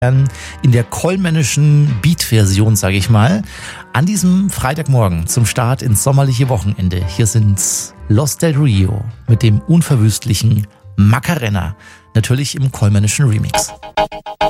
in der kollmännischen Beat-Version, sage ich mal, an diesem Freitagmorgen zum Start ins sommerliche Wochenende. Hier sind Los del Rio mit dem unverwüstlichen Macarena, natürlich im kollmännischen Remix.